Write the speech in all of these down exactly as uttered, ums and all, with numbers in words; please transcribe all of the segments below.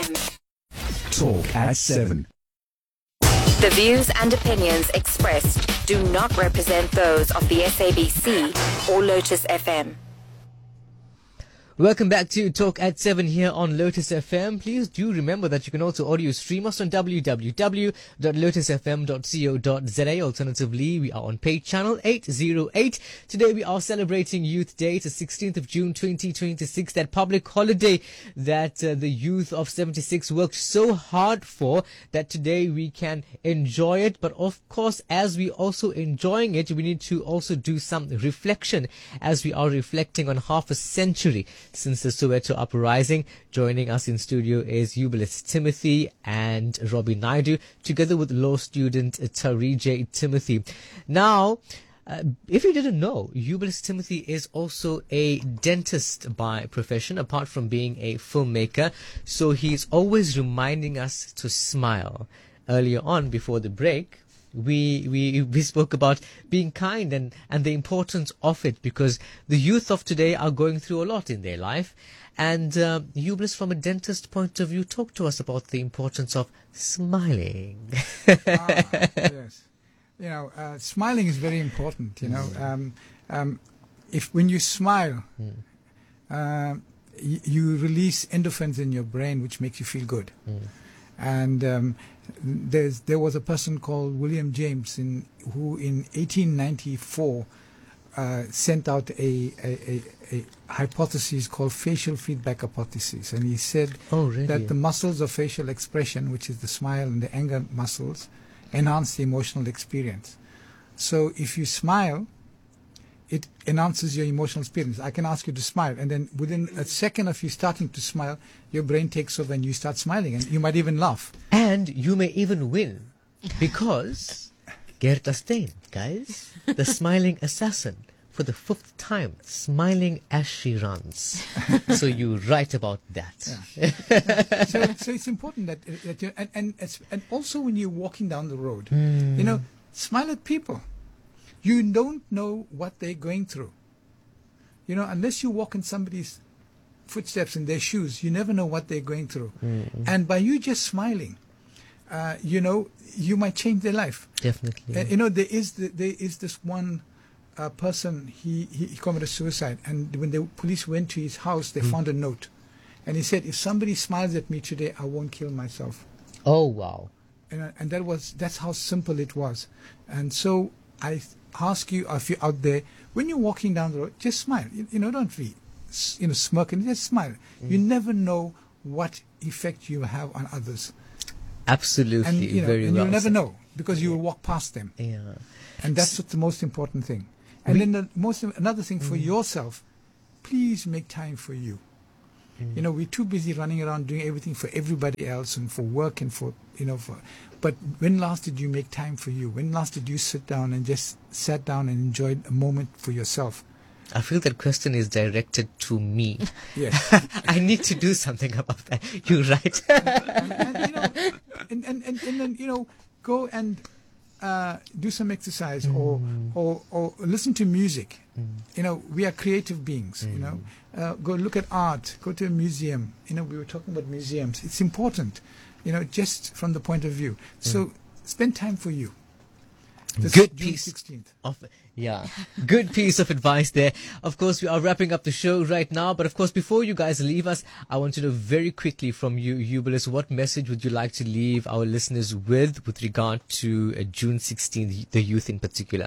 M. Talk at seven. The views and opinions expressed do not represent those of the S A B C or Lotus F M. Welcome back to Talk at seven here on Lotus F M. Please do remember that you can also audio stream us on w w w dot lotus f m dot co dot z a. Alternatively, we are on page channel eight oh eight. Today we are celebrating Youth Day. It's the sixteenth of June twenty twenty-six, that public holiday that uh, the youth of seventy-six worked so hard for, that today we can enjoy it. But of course, as we also enjoying it, we need to also do some reflection, as we are reflecting on half a century since the Soweto uprising. Joining us in studio is Eubulus Timothy and Robbie Naidu, together with law student Tarije Timothy. Now, uh, if you didn't know, Eubulus Timothy is also a dentist by profession, apart from being a filmmaker. So he's always reminding us to smile. Earlier on, before the break, We, we we spoke about being kind and, and the importance of it, because the youth of today are going through a lot in their life. And uh, Eubulus, from a dentist point of view, talk to us about the importance of smiling. ah, yes. You know, uh, smiling is very important, you know. Mm. Um, um, if when you smile, mm. uh, y- you release endorphins in your brain, which makes you feel good. Mm. And um, there's, there was a person called William James in, who in eighteen ninety-four uh, sent out a, a, a, a hypothesis called facial feedback hypothesis. And he said oh, really? that the muscles of facial expression, which is the smile and the anger muscles, enhance the emotional experience. So if you smile, it enhances your emotional experience. I can ask you to smile, and then within a second of you starting to smile, your brain takes over and you start smiling, and you might even laugh. And you may even win, because Gerda Stein, guys, the smiling assassin, for the fifth time, smiling as she runs. So you write about that. Yeah. so, so it's important that, that you, and, and, it's, and also when you're walking down the road, mm. you know, smile at people. You don't know what they're going through. You know, unless you walk in somebody's footsteps, in their shoes, you never know what they're going through. Mm-hmm. And by you just smiling, uh, you know, you might change their life. Definitely. Uh, you know, there is the, there is this one uh, person, he, he, he committed suicide. And when the police went to his house, they mm. found a note. And he said, if somebody smiles at me today, I won't kill myself. Oh, wow. And, and that was, that's how simple it was. And so I ask you, if you're out there, when you're walking down the road, just smile. You, you know, don't be, you know, smirking. Just smile. Mm. You never know what effect you have on others. Absolutely, and, you know, very and well. you'll never said. know, because you will walk past them. Yeah, and that's the most important thing. And we, then the most another thing for mm. yourself, please make time for you. Mm. You know, we're too busy running around doing everything for everybody else and for work and for, you know, for. But when last did you make time for you? When last did you sit down and just sat down and enjoyed a moment for yourself? I feel that question is directed to me. Yes. I need to do something about that. You're right. and, and, and, you know, and, and, and, and then, you know, go and uh, do some exercise mm. or, or or listen to music. Mm. You know, we are creative beings, mm. you know. Uh, go look at art. Go to a museum. You know, we were talking about museums. It's important. You know, just from the point of view. So mm. spend time for you. This Good June piece sixteenth. of yeah, good piece of advice there. Of course, we are wrapping up the show right now, but of course, before you guys leave us, I want to know very quickly from you, Eubulus, what message would you like to leave our listeners with, with regard to uh, June sixteenth, the youth in particular?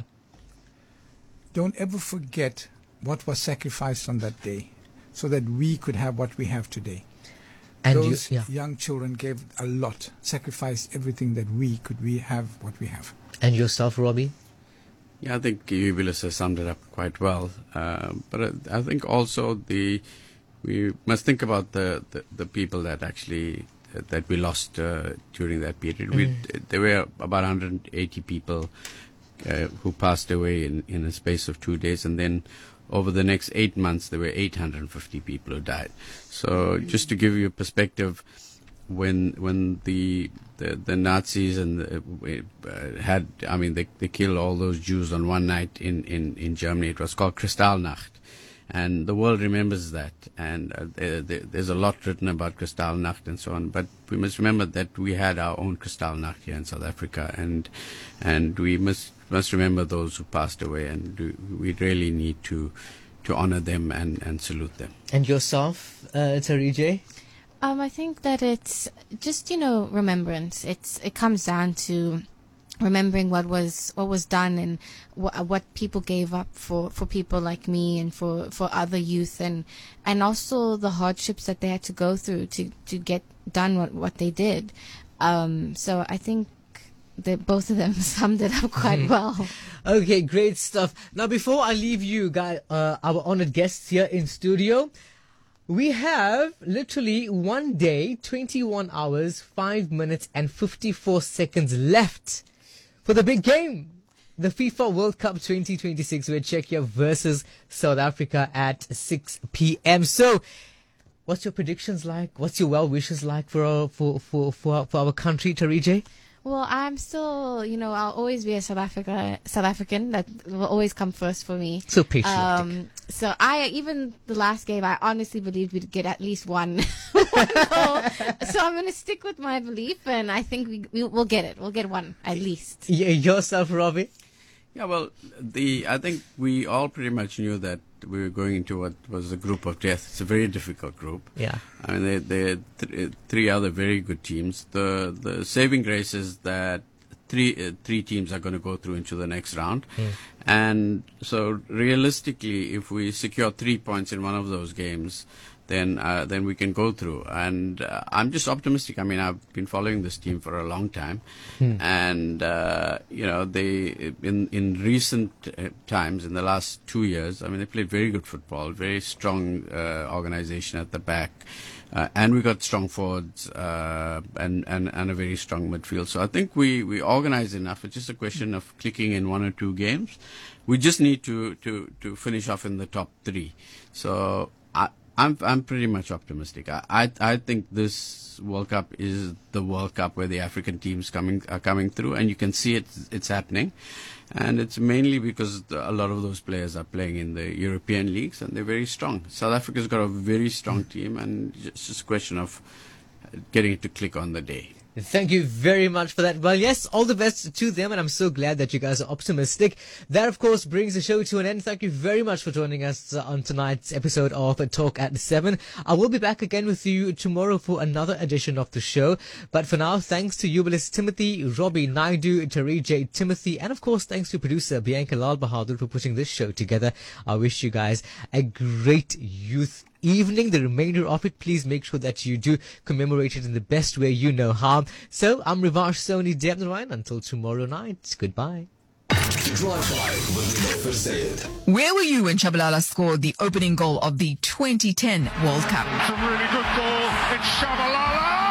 Don't ever forget what was sacrificed on that day, so that we could have what we have today. And Those you, yeah. young children gave a lot, sacrificed everything that we could we have what we have. And yourself, Robbie? Yeah, I think Eubulus has summed it up quite well. Uh, but I, I think also the we must think about the, the, the people that actually uh, that we lost uh, during that period. Mm. We, there were about one hundred eighty people uh, who passed away in, in a space of two days, and then over the next eight months, there were eight hundred fifty people who died. So just to give you a perspective, when when the the, the Nazis and the, uh, had, I mean, they they killed all those Jews on one night in, in, in Germany. It was called Kristallnacht, and the world remembers that. And uh, there, there, there's a lot written about Kristallnacht and so on, but we must remember that we had our own Kristallnacht here in South Africa, and and we must must remember those who passed away, and we really need to to honor them and, and salute them. And yourself, uh, Tarijay? Um, I think that it's just, you know, remembrance. It's it comes down to remembering what was what was done and wh- what people gave up for, for people like me and for, for other youth, and and also the hardships that they had to go through to, to get done what, what they did. Um, so I think that both of them summed it up quite well. Okay, great stuff. Now, before I leave you guys, uh, our honored guests here in studio, we have literally one day, twenty-one hours, five minutes and fifty-four seconds left for the big game, the FIFA World Cup twenty twenty-six, where Czechia versus South Africa at six p.m. So, what's your predictions like? What's your well wishes like for our, for, for, for, for our country, Tarijay? Well, I'm still, you know, I'll always be a South Africa, South African. That will always come first for me. So patriotic. Um, so I, even the last game, I honestly believed we'd get at least one. one goal. So I'm going to stick with my belief, and I think we, we we'll get it. We'll get one at least. Yeah, yourself, Robbie? Yeah, well, the I think we all pretty much knew that we were going into what was a group of death. It's a very difficult group. Yeah. I mean, they they th- three other very good teams. The the saving grace is that three uh, three teams are going to go through into the next round, Mm. and so realistically, if we secure three points in one of those games, then uh, then we can go through. And uh, I'm just optimistic. I mean, I've been following this team for a long time, Hmm. and uh, you know, they in in recent uh, times, in the last two years, I mean, they played very good football, very strong uh, organization at the back, uh, and we got strong forwards uh, and, and and a very strong midfield. So I think we we organize enough. It's just a question of clicking in one or two games. We just need to to to finish off in the top three. So I. I'm I'm pretty much optimistic. I, I I think this World Cup is the World Cup where the African teams coming are coming through, and you can see it it's happening, and it's mainly because the, a lot of those players are playing in the European leagues, and they're very strong. South Africa's got a very strong team, and it's just a question of getting it to click on the day. Thank you very much for that. Well, yes, all the best to them, and I'm so glad that you guys are optimistic. That, of course, brings the show to an end. Thank you very much for joining us uh, on tonight's episode of Talk at seven. I will be back again with you tomorrow for another edition of the show. But for now, thanks to Jubilis Timothy, Robbie Naidu, Tarijay Timothy, and of course, thanks to producer Bianca Lal Bahadur for putting this show together. I wish you guys a great youth evening. The remainder of it, please make sure that you do commemorate it in the best way you know how. So, I'm Rivash Soni Devnarayan. Until tomorrow night, goodbye. Drive-by with Lofa Sayed. Where were you when Shabalala scored the opening goal of the twenty ten World Cup? It's a really good ball. It's Shabalala.